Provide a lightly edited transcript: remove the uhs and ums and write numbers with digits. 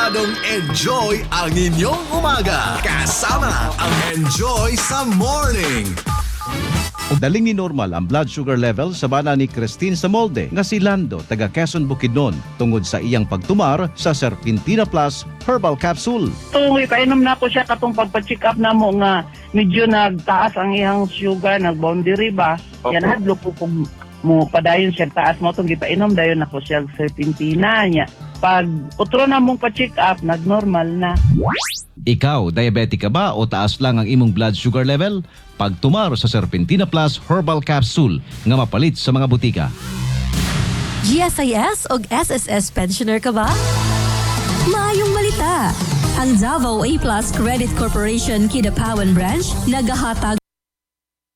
Siguradong enjoy ang inyong umaga. Kasama ang Enjoy sa Morning. Daling ni normal ang blood sugar level sa bana ni Christine sa molde nga si Lando taga Quezon Bukidnon tungod sa iyang pagtumar sa Serpentina Plus Herbal Capsule. Tungoy, painom na ko siya katong pagpa-check up na mo nga medyo nagtaas ang iyang sugar, nag-boundary ba? Yan hadlo po kung mo padayon siya taas mo itong gipainom dayon ako siya Serpentina niya. Pag utro na mong pa-check up, nag-normal na. Ikaw, diabetic ka ba o taas lang ang imong blood sugar level? Pagtumar sa Serpentina Plus Herbal Capsule nga mapalit sa mga butika. GSIS o SSS pensioner ka ba? Maayong balita! Ang Davao A Plus Credit Corporation Kidapawan Branch nagahatag